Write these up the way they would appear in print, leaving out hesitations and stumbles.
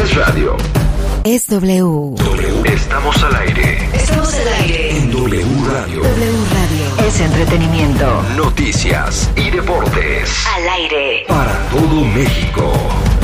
es radio. Es W. Estamos al aire. Estamos al aire. En W Radio. W Radio. Es entretenimiento. Noticias y deportes. Al aire. Para todo México.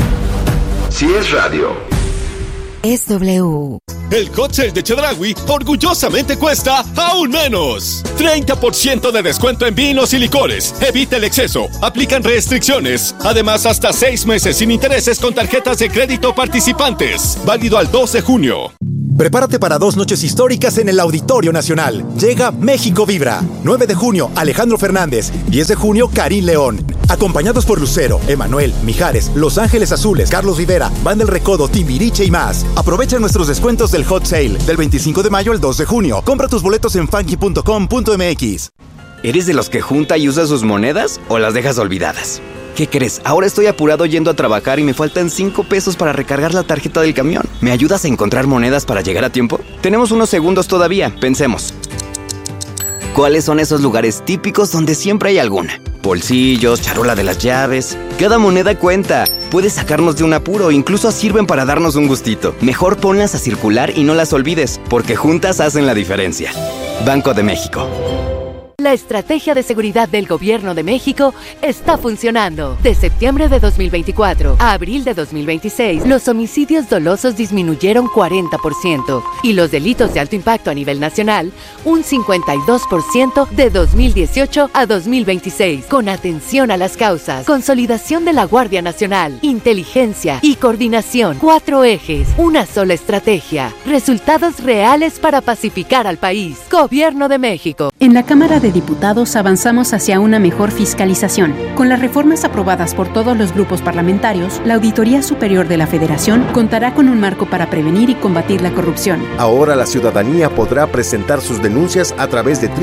Si es radio. Es W. El hot sale de Chedraui orgullosamente cuesta aún menos. 30% de descuento en vinos y licores. Evita el exceso. Aplican restricciones. Además, hasta 6 meses sin intereses con tarjetas de crédito participantes. Válido al 2 de junio. Prepárate para 2 noches históricas en el Auditorio Nacional. Llega México Vibra. 9 de junio, Alejandro Fernández. 10 de junio, Karim León. Acompañados por Lucero, Emanuel, Mijares, Los Ángeles Azules, Carlos Rivera, Banda El Recodo, Timbiriche y más. Aprovecha nuestros descuentos del Hot Sale del 25 de mayo al 2 de junio. Compra tus boletos en funky.com.mx. ¿Eres de los que junta y usa sus monedas o las dejas olvidadas? ¿Qué crees? Ahora estoy apurado yendo a trabajar y me faltan 5 pesos para recargar la tarjeta del camión. ¿Me ayudas a encontrar monedas para llegar a tiempo? Tenemos unos segundos todavía, pensemos. ¿Cuáles son esos lugares típicos donde siempre hay alguna? Bolsillos, charola de las llaves. Cada moneda cuenta. Puede sacarnos de un apuro, incluso sirven para darnos un gustito. Mejor ponlas a circular y no las olvides, porque juntas hacen la diferencia. Banco de México. La estrategia de seguridad del Gobierno de México está funcionando. De septiembre de 2024 a abril de 2026, los homicidios dolosos disminuyeron 40% y los delitos de alto impacto a nivel nacional, un 52% de 2018 a 2026. Con atención a las causas, consolidación de la Guardia Nacional, inteligencia y coordinación. 4 ejes, una sola estrategia. Resultados reales para pacificar al país. Gobierno de México. En la Cámara de Diputados avanzamos hacia una mejor fiscalización. Con las reformas aprobadas por todos los grupos parlamentarios, la Auditoría Superior de la Federación contará con un marco para prevenir y combatir la corrupción. Ahora la ciudadanía podrá presentar sus denuncias a través de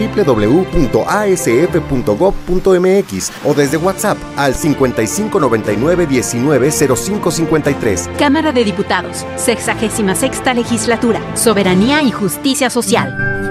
www.asf.gov.mx o desde WhatsApp al 5599190553. Cámara de Diputados, 66ª Legislatura, Soberanía y Justicia Social.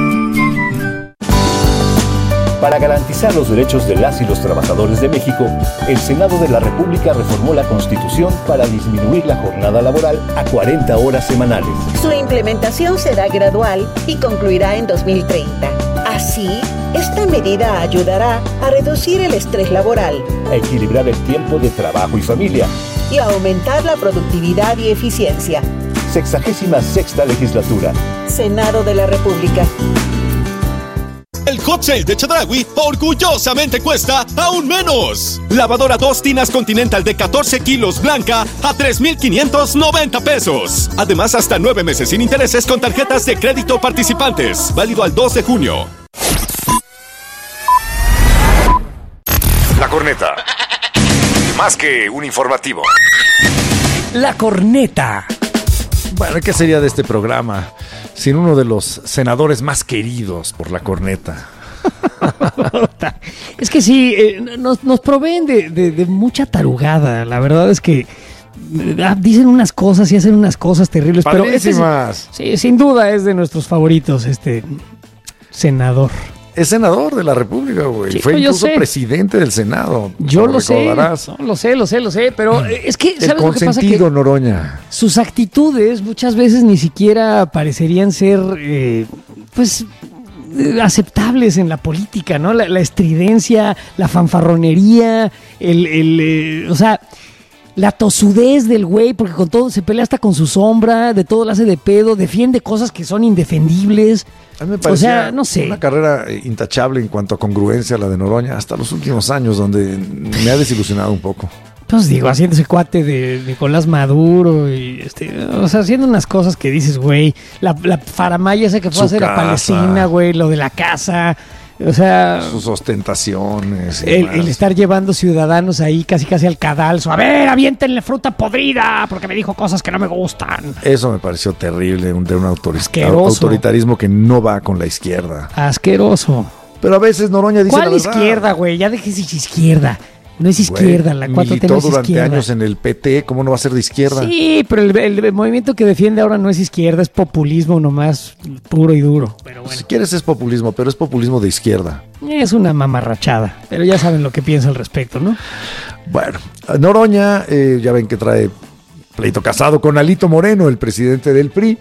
Para garantizar los derechos de las y los trabajadores de México, el Senado de la República reformó la Constitución para disminuir la jornada laboral a 40 horas semanales. Su implementación será gradual y concluirá en 2030. Así, esta medida ayudará a reducir el estrés laboral, a equilibrar el tiempo de trabajo y familia y a aumentar la productividad y eficiencia. 66ª Legislatura. Senado de la República. El hot sale de Chedraui orgullosamente cuesta aún menos. Lavadora 2 tinas Continental de 14 kilos blanca a 3,590 pesos. Además, hasta 9 meses sin intereses con tarjetas de crédito participantes. Válido al 2 de junio. La Corneta. Más que un informativo. La Corneta. Bueno, ¿qué sería de este programa sin uno de los senadores más queridos por la Corneta? Es que sí, nos proveen de mucha tarugada. La verdad es que dicen unas cosas y hacen unas cosas terribles. Padrísimas. Pero sí, sin duda es de nuestros favoritos este senador. Es senador de la República, güey. Sí, fue incluso presidente del Senado. Yo lo sé, lo sé, pero es que ¿sabes lo que pasa? El consentido Noroña. Sus actitudes muchas veces ni siquiera parecerían ser, aceptables en la política, ¿no? La estridencia, la fanfarronería, o sea, la tosudez del güey, porque con todo se pelea hasta con su sombra, de todo lo hace de pedo, defiende cosas que son indefendibles. A mí me parecía una carrera intachable en cuanto a congruencia la de Noroña hasta los últimos años, donde me ha desilusionado un poco. Pues digo, haciéndose cuate de Nicolás Maduro y haciendo unas cosas que dices, güey, la faramaya esa que fue a hacer a Palestina, güey, lo de la casa. O sea, sus ostentaciones. El estar llevando ciudadanos ahí casi al cadalso. A ver, aviéntenle fruta podrida porque me dijo cosas que no me gustan. Eso me pareció terrible, de un autoritarismo que no va con la izquierda. Asqueroso. Pero a veces Noroña dice la verdad. ¿Cuál izquierda, güey? Ya déjese izquierda. No es izquierda, la 4T no es izquierda. Militó durante años en el PT, ¿cómo no va a ser de izquierda? Sí, pero el movimiento que defiende ahora no es izquierda, es populismo nomás puro y duro. Pero bueno. Si quieres es populismo, pero es populismo de izquierda. Es una mamarrachada, pero ya saben lo que piensa al respecto, ¿no? Bueno, Noroña, ya ven que trae Pleito casado con Alito Moreno, el presidente del PRI,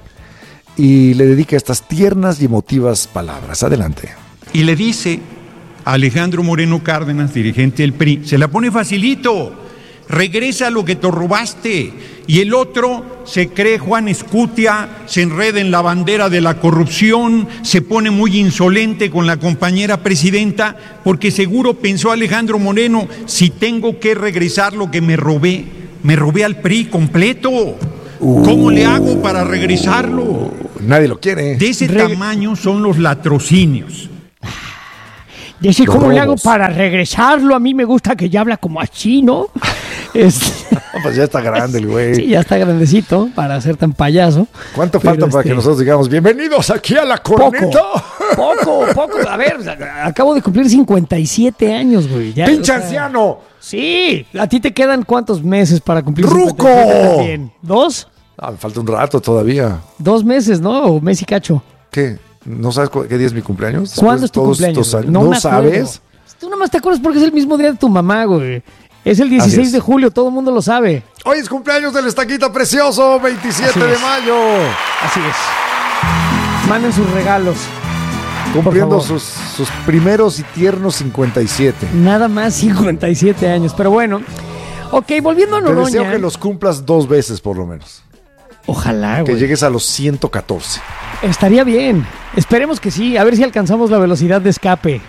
y le dedica estas tiernas y emotivas palabras. Adelante. Y le dice a Alejandro Moreno Cárdenas, dirigente del PRI, se la pone facilito, regresa lo que te robaste. Y el otro se cree Juan Escutia, se enreda en la bandera de la corrupción, se pone muy insolente con la compañera presidenta, porque seguro pensó Alejandro Moreno, si tengo que regresar lo que me robé al PRI completo. ¿Cómo le hago para regresarlo? Nadie lo quiere. De ese tamaño son los latrocinios. Dice, ¿cómo le hago para regresarlo? A mí me gusta que ya habla como así, ¿no? Pues ya está grande el güey. Sí, ya está grandecito para ser tan payaso. ¿Cuánto falta para que nosotros digamos bienvenidos aquí a la corneta? Poco. A ver, acabo de cumplir 57 años, güey. Ya, ¡pinche anciano! Sí, ¿a ti te quedan cuántos meses para cumplir ¡ruco! 57 también? ¿2? Me falta un rato todavía. 2 meses, ¿no? ¿O mes y cacho? ¿Qué? ¿No sabes qué día es mi cumpleaños? ¿Cuándo es tu cumpleaños? ¿No sabes? Tú nomás te acuerdas porque es el mismo día de tu mamá, güey. Es el 16 de julio, todo el mundo lo sabe. Hoy es cumpleaños del Estaquita Precioso, 27 de mayo. Así es. Manden sus regalos. Cumpliendo sus primeros y tiernos 57. Nada más 57 años, pero bueno. Ok, volviendo a Noroña. Te deseo que los cumplas 2 veces por lo menos. Ojalá, güey. Que llegues a los 114. Estaría bien. Esperemos que sí. A ver si alcanzamos la velocidad de escape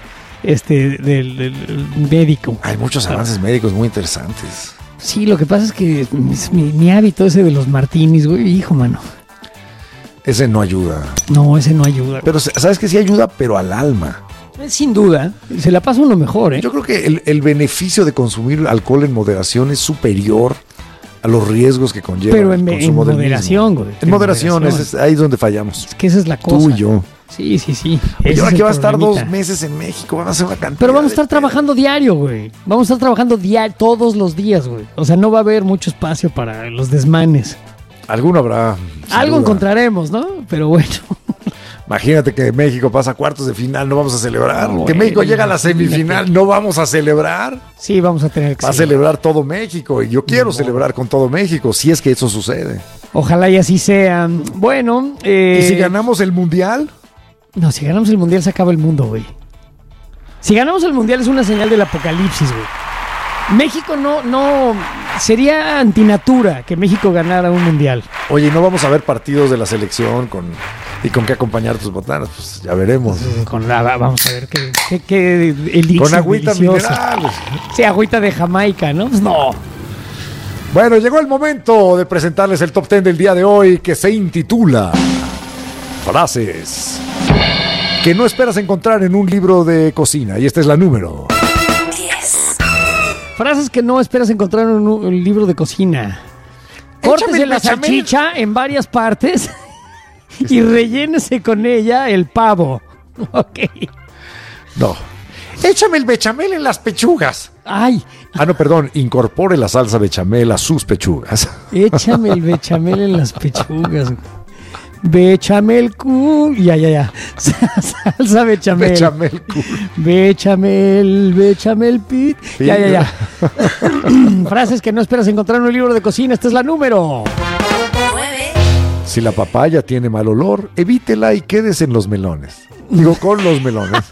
del médico. Hay muchos avances médicos muy interesantes. Sí, lo que pasa es que mi hábito ese de los martinis, güey, hijo, mano. Ese no ayuda. No, ese no ayuda. Pero sabes que sí ayuda, pero al alma. Sin duda. Se la pasa uno mejor, ¿eh? Yo creo que el beneficio de consumir alcohol en moderación es superior a los riesgos que conlleva pero el consumo del moderación, güey. En moderación, es ahí donde fallamos. Es que esa es la cosa. Tú y yo. Sí. Y ahora que va a estar 2 meses en México, van a hacer una cantidad. Pero vamos a estar trabajando diario, güey. Vamos a estar trabajando todos los días, güey. O sea, no va a haber mucho espacio para los desmanes. Alguno habrá. Algo encontraremos, ¿no? Pero bueno. Imagínate que México pasa a cuartos de final, no vamos a celebrar. Que México llega a la semifinal, no vamos a celebrar. Sí, vamos a tener que Va a celebrar todo México. Y yo quiero celebrar con todo México, si es que eso sucede. Ojalá y así sea. Bueno. ¿Y si ganamos el Mundial? No, si ganamos el Mundial se acaba el mundo, güey. Si ganamos el Mundial es una señal del apocalipsis, güey. México no sería antinatura que México ganara un Mundial. Oye, ¿y no vamos a ver partidos de la selección con qué acompañar tus botanas? Pues ya veremos. Vamos a ver qué elixir con agüita delicioso. Mineral. Sí, agüita de Jamaica, ¿no? Pues no. Bueno, llegó el momento de presentarles el top 10 del día de hoy, que se intitula Frases que no esperas encontrar en un libro de cocina. Y esta es la número 10. Frases que no esperas encontrar en un libro de cocina. Córtese la salchicha en varias partes y rellénese con ella el pavo. Ok. No. Échame el bechamel en las pechugas. Ay. No, perdón. Incorpore la salsa bechamel a sus pechugas. Échame el bechamel en las pechugas. Bechamel cool. Ya. Salsa bechamel. Bechamel cool. Bechamel pit. Ya. Frases que no esperas encontrar en un libro de cocina. Esta es la número 9. Si la papaya tiene mal olor, evítela y quédese en los melones. Digo, con los melones.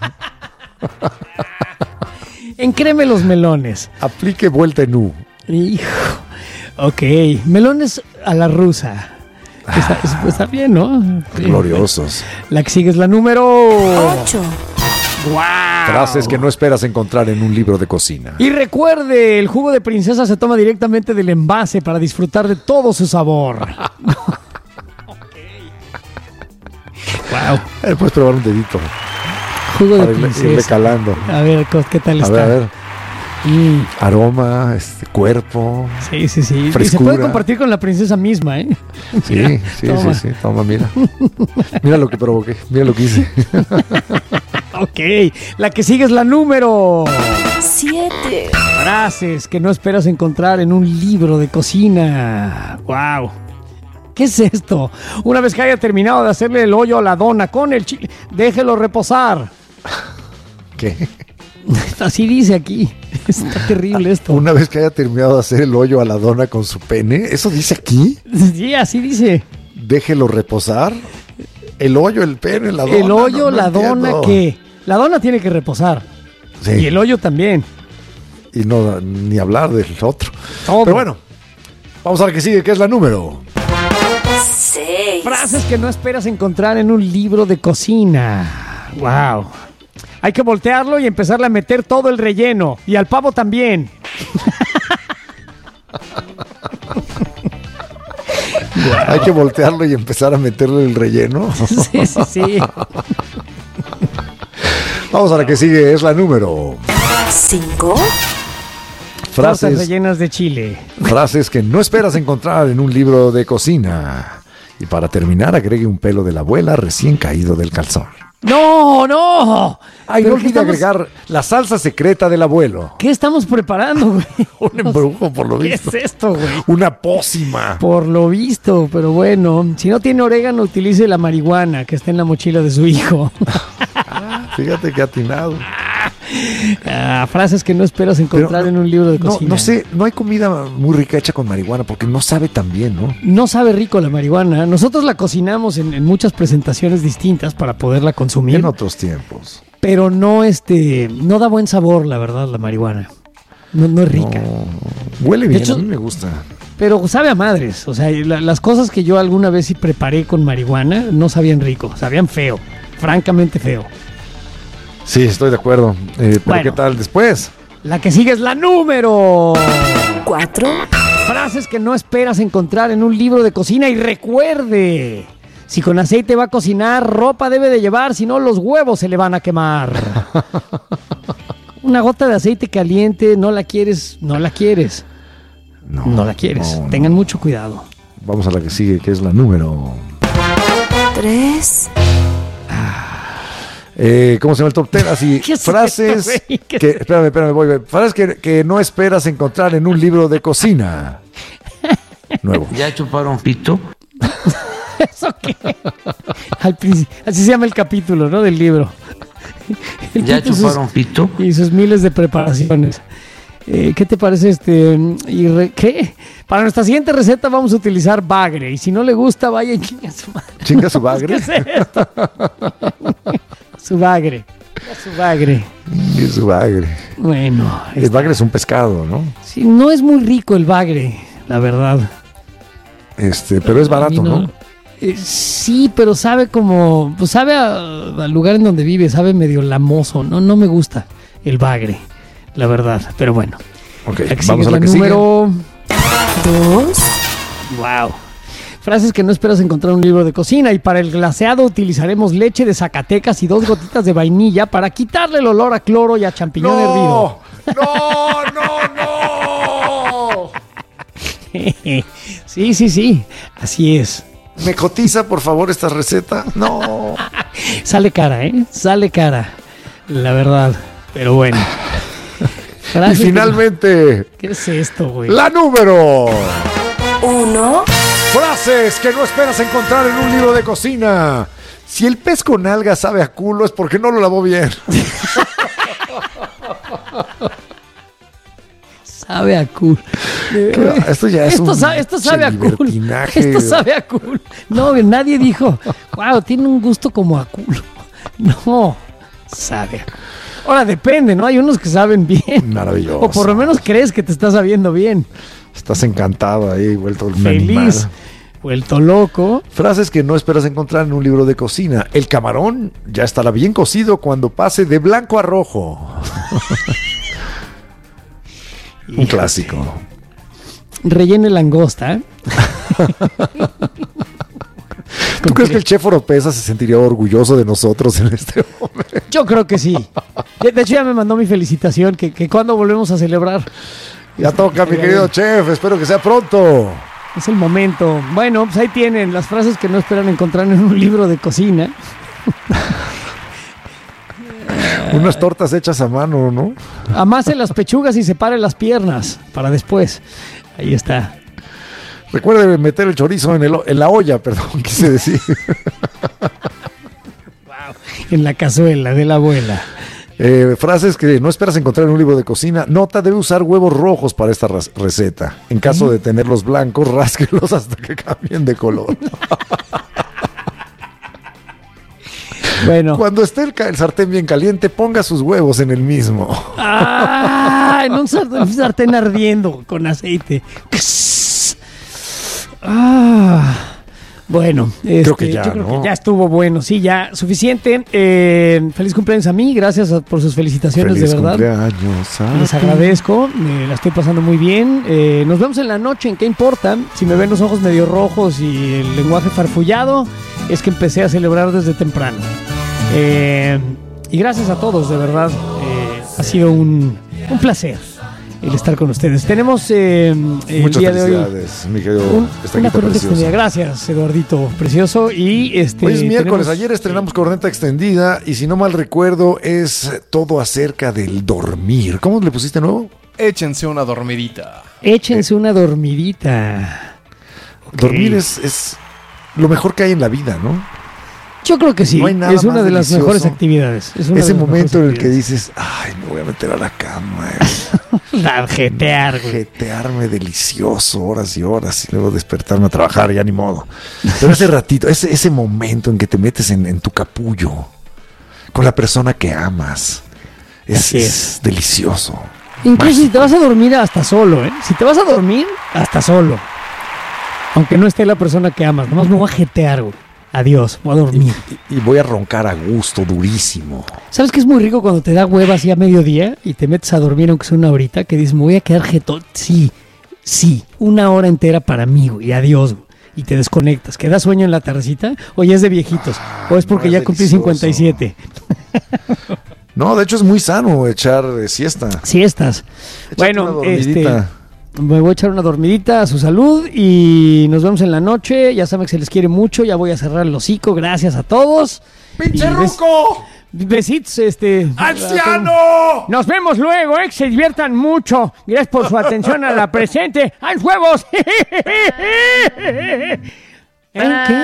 Encreme los melones. Aplique vuelta en U. Hijo. Ok. Melones a la rusa. Está bien, ¿no? Gloriosos. La que sigue es la número 8. ¡Wow! Frases que no esperas encontrar en un libro de cocina. Y recuerde, el jugo de princesa se toma directamente del envase para disfrutar de todo su sabor. Wow. Puedes probar un dedito. Jugo de princesa. Irle calando. A ver, ¿qué tal está? A ver. Aroma, cuerpo. Sí. Frescura. Y se puede compartir con la princesa misma, ¿eh? Sí. Toma, mira. Mira lo que provoqué. Mira lo que hice. Ok. La que sigue es la número 7. Frases que no esperas encontrar en un libro de cocina. Wow. ¿Qué es esto? Una vez que haya terminado de hacerle el hoyo a la dona con el chile, déjelo reposar. ¿Qué? Así dice aquí. Está terrible esto. Una vez que haya terminado de hacer el hoyo a la dona con su pene, ¿eso dice aquí? Sí, así dice. Déjelo reposar. El hoyo, el pene, la dona. El hoyo, la dona, ¿qué? La dona tiene que reposar. Sí. Y el hoyo también. Y no, ni hablar del otro. Todo. Pero bueno, vamos a la que sigue, que es la número 6. Frases que no esperas encontrar en un libro de cocina. Wow. Hay que voltearlo y empezarle a meter todo el relleno. Y al pavo también. Hay que voltearlo y empezar a meterle el relleno. Sí. Vamos a la que sigue, es la número 5. Frases rellenas de chile. Frases que no esperas encontrar en un libro de cocina. Y para terminar, agregue un pelo de la abuela recién caído del calzón. ¡No! Ay, no olvide agregar la salsa secreta del abuelo. ¿Qué estamos preparando, güey? Un embrujo, por lo visto. ¿Qué es esto, güey? Una pócima. Por lo visto, pero bueno. Si no tiene orégano, utilice la marihuana que está en la mochila de su hijo. Fíjate que atinado. Frases que no esperas encontrar en un libro de cocina. No sé, no hay comida muy rica hecha con marihuana porque no sabe tan bien, ¿no? No sabe rico la marihuana. Nosotros la cocinamos en muchas presentaciones distintas para poderla consumir. En otros tiempos. Pero no, no da buen sabor, la verdad, la marihuana. No es rica. No, huele bien, de hecho, a mí me gusta. Pero sabe a madres. O sea, las cosas que yo alguna vez sí preparé con marihuana no sabían rico, sabían feo. Francamente feo. Sí, estoy de acuerdo. Pero bueno, ¿qué tal después? La que sigue es la número 4. Frases que no esperas encontrar en un libro de cocina. Y recuerde, si con aceite va a cocinar, ropa debe de llevar, si no los huevos se le van a quemar. Una gota de aceite caliente, no la quieres. No la quieres. No. Tengan mucho cuidado. Vamos a la que sigue, que es la número 3. ¿Cómo se llama el top 10? Así, frases que... Espérame, voy. Frases que no esperas encontrar en un libro de cocina. Nuevo. ¿Ya chuparon pito? ¿Eso qué? Así se llama el capítulo, ¿no? Del libro. ¿Ya chuparon pito? Y sus miles de preparaciones. ¿Qué te parece ¿qué? Para nuestra siguiente receta vamos a utilizar bagre. Y si no le gusta, vaya y chinga su madre. ¿Chinga su bagre? ¿Qué es esto? Su bagre. ¿Qué es su bagre? Bueno. El bagre es un pescado, ¿no? Sí, no es muy rico el bagre, la verdad. Pero es barato, ¿no? Sí, pero sabe como... Pues sabe al lugar en donde vive, sabe medio lamoso. No me gusta el bagre, la verdad. Pero bueno. Ok, vamos a la que número sigue. 2. Wow. Frases que no esperas encontrar en un libro de cocina. Y para el glaseado utilizaremos leche de Zacatecas y 2 gotitas de vainilla para quitarle el olor a cloro y a champiñón hervido. ¡No! Sí. Así es. ¿Me cotiza, por favor, esta receta? No. Sale cara, Sale cara. La verdad. Pero bueno. Y finalmente... ¿Qué es esto, güey? La número 1. Frases que no esperas encontrar en un libro de cocina. Si el pez con alga sabe a culo es porque no lo lavó bien. Sabe a culo. Esto ya es esto sabe a culo. Esto sabe a culo. No, nadie dijo, wow, tiene un gusto como a culo. No, sabe a culo. Ahora depende, ¿no? Hay unos que saben bien. Maravilloso. O por lo menos crees que te está sabiendo bien. Estás encantado ahí, vuelto un feliz, animal. Vuelto loco. Frases que no esperas encontrar en un libro de cocina. El camarón ya estará bien cocido cuando pase de blanco a rojo. Un clásico. Rellene langosta. ¿Tú crees que el chef Oropesa se sentiría orgulloso de nosotros en este momento? Yo creo que sí. De hecho ya me mandó mi felicitación, que cuando volvemos a celebrar. Ya toca, mi querido chef, espero que sea pronto. Es el momento. Bueno, pues ahí tienen las frases que no esperan encontrar en un libro de cocina. Unas tortas hechas a mano, ¿no? Amase las pechugas y separe las piernas para después. Ahí está. Recuerde meter el chorizo en la olla, perdón, quise decir. Wow. En la cazuela de la abuela. Frases que no esperas encontrar en un libro de cocina. Nota: debe usar huevos rojos para esta receta. En caso de tenerlos blancos, rásquelos hasta que cambien de color. Bueno. Cuando esté el sartén bien caliente, ponga sus huevos en el mismo. En un sartén ardiendo con aceite. Bueno, creo que ya, yo creo que ya estuvo bueno. Sí, ya, suficiente. Feliz cumpleaños a mí. Gracias por sus felicitaciones, feliz de verdad. Cumpleaños. Les agradezco. La estoy pasando muy bien. Nos vemos en la noche. ¿En qué importa? Si me ven los ojos medio rojos y el lenguaje farfullado, es que empecé a celebrar desde temprano. Y gracias a todos, de verdad. Ha sido un placer el estar con ustedes. Tenemos el día de hoy mi querido una corneta extendida. Gracias, Eduardito precioso. Y hoy es miércoles. Ayer estrenamos corneta extendida y si no mal recuerdo es todo acerca del dormir. ¿Cómo le pusiste nuevo? Échense una dormidita. Échense una dormidita. Dormir es lo mejor que hay en la vida, ¿no? Yo creo que sí, no es una de las mejores actividades. Ese momento en el que dices, ay, me voy a meter a la cama. Jetear, güey. Jetearme delicioso, horas y horas, y luego despertarme a trabajar, ya ni modo. Pero ese ratito, ese momento en que te metes en tu capullo, con la persona que amas, es delicioso. Incluso si te vas a dormir hasta solo, ¿eh? Si te vas a dormir, hasta solo. Aunque no esté la persona que amas, nomás me voy a jetear, güey. Adiós, voy a dormir. Y voy a roncar a gusto, durísimo. ¿Sabes qué es muy rico cuando te da hueva así a mediodía y te metes a dormir aunque sea una horita? Que dices, me voy a quedar jetón. Sí, una hora entera para mí, y adiós, güey. Y te desconectas. ¿Te da sueño en la tardecita? ¿O ya es de viejitos? ¿O es porque ya cumplí 57? No, de hecho es muy sano echar siesta. Siestas. Bueno, me voy a echar una dormidita a su salud y nos vemos en la noche. Ya saben que se les quiere mucho. Ya voy a cerrar el hocico. Gracias a todos. ¡Pinche ruco! Besitos, ¡Anciano! Nos vemos luego, que se diviertan mucho. Gracias por su atención a la presente. ¡Al huevos! ¿Qué?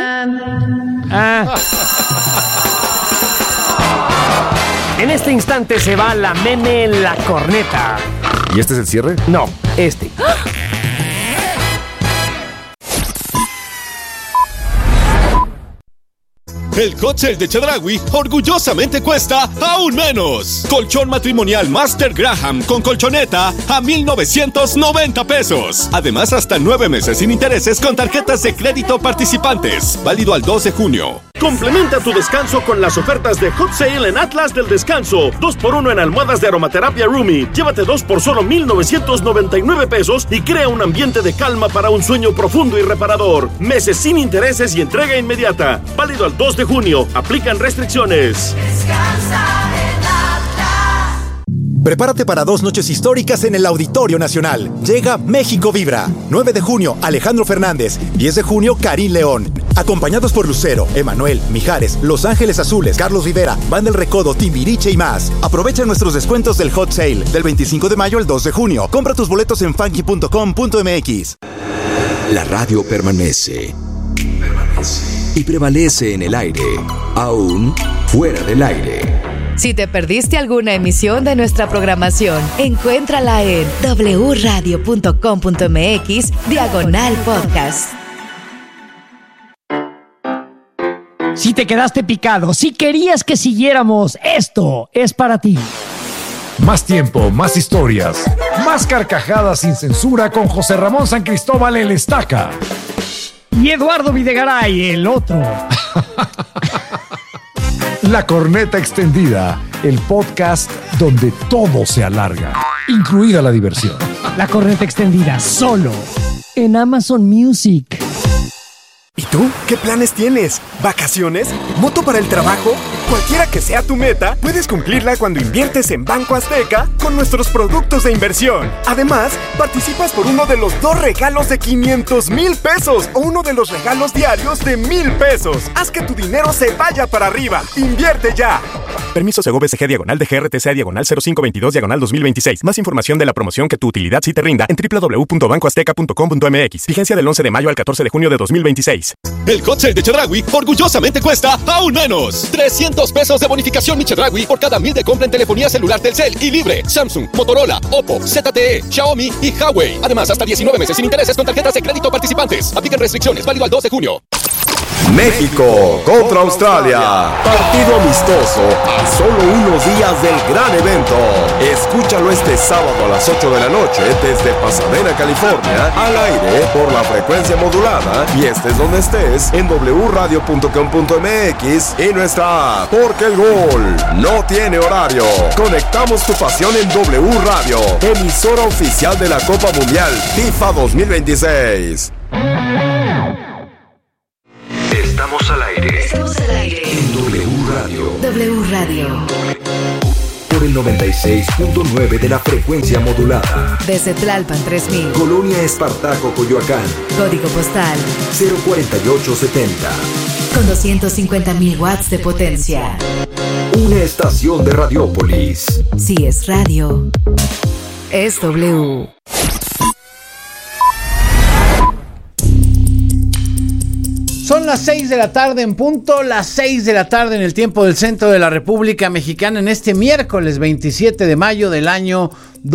En este instante se va la meme la corneta. ¿Y este es el cierre? No, este. El hot sale de Chedraui orgullosamente cuesta aún menos. Colchón matrimonial Master Graham con colchoneta a $1,990. Además, hasta 9 meses sin intereses con tarjetas de crédito participantes. Válido al 2 de junio. Complementa tu descanso con las ofertas de Hot Sale en Atlas del Descanso. 2x1 en almohadas de aromaterapia Rumi. Llévate 2 por solo $1,999 y crea un ambiente de calma para un sueño profundo y reparador. Meses sin intereses y entrega inmediata. Válido al 2 de junio. Aplican restricciones. Descansa en Atlas. Prepárate para 2 noches históricas en el Auditorio Nacional. Llega México Vibra. 9 de junio, Alejandro Fernández. 10 de junio, Karim León. Acompañados por Lucero, Emanuel, Mijares, Los Ángeles Azules, Carlos Rivera, Banda El Recodo, Timbiriche y más. Aprovecha nuestros descuentos del Hot Sale del 25 de mayo al 2 de junio. Compra tus boletos en funky.com.mx. La radio permanece. Y prevalece en el aire, aún fuera del aire. Si te perdiste alguna emisión de nuestra programación, encuéntrala en wradio.com.mx/podcast. Si te quedaste picado, si querías que siguiéramos, esto es para ti. Más tiempo, más historias, más carcajadas sin censura con José Ramón San Cristóbal el Estaca. Y Eduardo Videgaray, el otro. La corneta extendida, el podcast donde todo se alarga, incluida la diversión. La corneta extendida, solo en Amazon Music. ¿Y tú? ¿Qué planes tienes? ¿Vacaciones? ¿Moto para el trabajo? Cualquiera que sea tu meta, puedes cumplirla cuando inviertes en Banco Azteca con nuestros productos de inversión. Además, participas por uno de los 2 regalos de 500,000 pesos o uno de los regalos diarios de 1,000 pesos. Haz que tu dinero se vaya para arriba. ¡Invierte ya! Permiso Segov SG /DGRTCA/0522/2026. Más información de la promoción que tu utilidad sí te rinda en www.bancoazteca.com.mx. Vigencia del 11 de mayo al 14 de junio de 2026. El hot sale de Chedraui orgullosamente cuesta aún menos. 300 pesos de bonificación Mi Chedraui por cada 1000 de compra en telefonía celular Telcel y libre. Samsung, Motorola, Oppo, ZTE, Xiaomi y Huawei. Además, hasta 19 meses sin intereses con tarjetas de crédito participantes. Aplican restricciones. Válido al 2 de junio. México contra Australia. Partido amistoso a solo unos días del gran evento. Escúchalo este sábado a las 8 de la noche desde Pasadena, California, al aire por la frecuencia modulada y estés donde estés en wradio.com.mx y nuestra app, porque el gol no tiene horario. Conectamos tu pasión en W Radio, emisora oficial de la Copa Mundial FIFA 2026. Estamos al aire. Estamos al aire. En W Radio. W Radio. Por el 96.9 de la frecuencia modulada. Desde Tlalpan 3000. Colonia Espartaco, Coyoacán. Código postal 04870. con 250.000 watts de potencia. Una estación de Radiópolis. Si es radio, es W. Son las 6 de la tarde en punto, las 6 de la tarde en el tiempo del centro de la República Mexicana en este miércoles 27 de mayo del año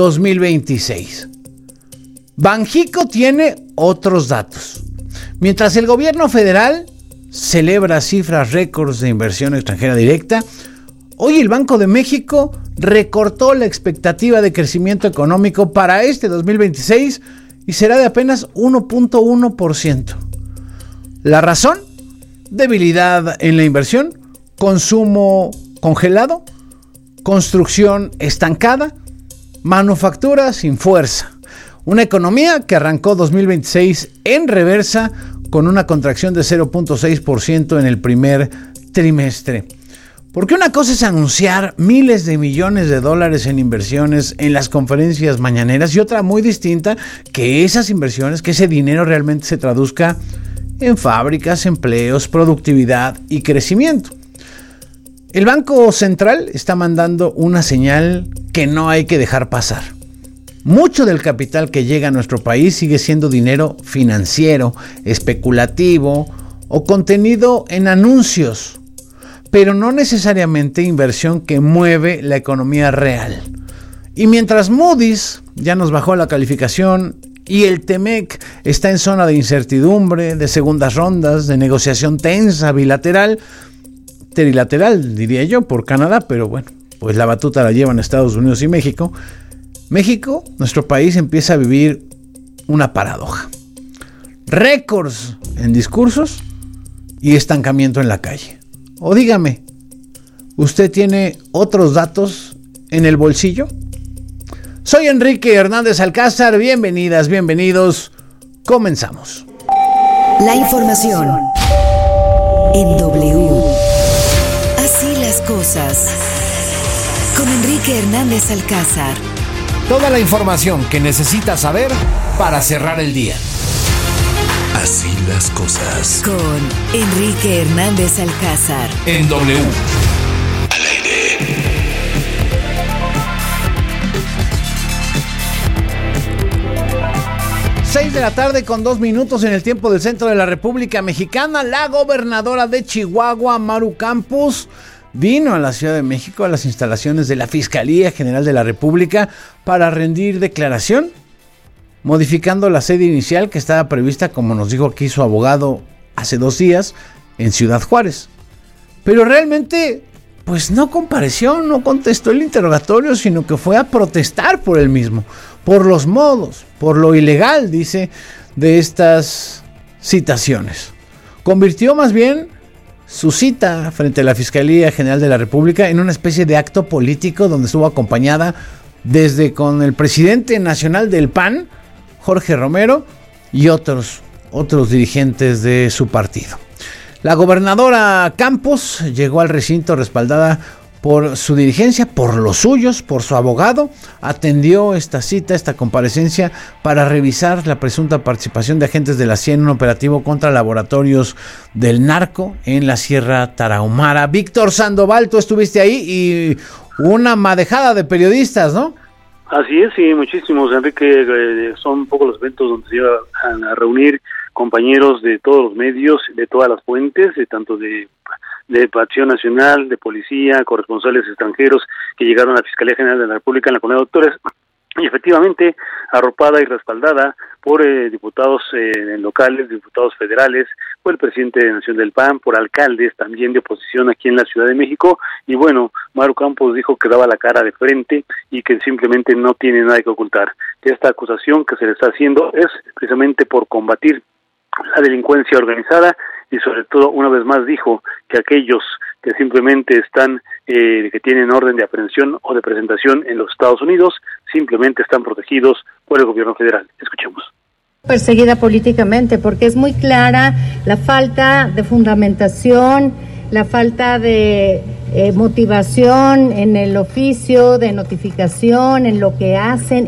2026. Banxico tiene otros datos. Mientras el gobierno federal celebra cifras récords de inversión extranjera directa, hoy el Banco de México recortó la expectativa de crecimiento económico para este 2026 y será de apenas 1.1%. ¿La razón? Debilidad en la inversión, consumo congelado, construcción estancada, manufactura sin fuerza. Una economía que arrancó 2026 en reversa con una contracción de 0.6% en el primer trimestre. Porque una cosa es anunciar miles de millones de dólares en inversiones en las conferencias mañaneras y otra muy distinta, que esas inversiones, que ese dinero realmente se traduzca en fábricas, empleos, productividad y crecimiento. El Banco Central está mandando una señal que no hay que dejar pasar. Mucho del capital que llega a nuestro país sigue siendo dinero financiero, especulativo o contenido en anuncios, pero no necesariamente inversión que mueve la economía real. Y mientras Moody's ya nos bajó la calificación y el TEMEC está en zona de incertidumbre, de segundas rondas, de negociación tensa, bilateral, trilateral diría yo, por Canadá, pero bueno, pues la batuta la llevan Estados Unidos y México. México, nuestro país, empieza a vivir una paradoja. Récords en discursos y estancamiento en la calle. O dígame, ¿usted tiene otros datos en el bolsillo? Soy Enrique Hernández Alcázar, bienvenidas, bienvenidos, comenzamos. La información en W. Así las cosas. Con Enrique Hernández Alcázar. Toda la información que necesitas saber para cerrar el día. Así las cosas. Con Enrique Hernández Alcázar. En W. 6 de la tarde con 2 minutos en el tiempo del centro de la República Mexicana. La gobernadora de Chihuahua, Maru Campos, vino a la Ciudad de México, a las instalaciones de la Fiscalía General de la República, para rendir declaración, modificando la sede inicial que estaba prevista, como nos dijo aquí su abogado hace 2 días, en Ciudad Juárez. Pero realmente, pues no compareció, no contestó el interrogatorio, sino que fue a protestar por el mismo, por los modos, por lo ilegal, dice, de estas citaciones. Convirtió más bien su cita frente a la Fiscalía General de la República en una especie de acto político donde estuvo acompañada desde con el presidente nacional del PAN, Jorge Romero, y otros dirigentes de su partido. La gobernadora Campos llegó al recinto respaldada por su dirigencia, por los suyos, por su abogado, atendió esta cita, esta comparecencia para revisar la presunta participación de agentes de la CIA en un operativo contra laboratorios del narco en la Sierra Tarahumara. Víctor Sandoval, tú estuviste ahí y una madejada de periodistas, ¿no? Así es, sí, muchísimos, Enrique. Son un poco los eventos donde se llevan a reunir compañeros de todos los medios, de todas las fuentes, tanto de Acción Nacional, de Policía, corresponsales extranjeros que llegaron a la Fiscalía General de la República en la Comunidad de Doctores, y efectivamente arropada y respaldada por diputados locales, diputados federales, por el presidente de Nación del PAN, por alcaldes también de oposición aquí en la Ciudad de México. Y bueno, Maru Campos dijo que daba la cara de frente y que simplemente no tiene nada que ocultar. Esta acusación que se le está haciendo es precisamente por combatir la delincuencia organizada, y sobre todo, una vez más dijo que aquellos que simplemente están, que tienen orden de aprehensión o de presentación en los Estados Unidos, simplemente están protegidos por el gobierno federal. Escuchemos. Perseguida políticamente, porque es muy clara la falta de fundamentación, la falta de motivación en el oficio, de notificación, en lo que hacen,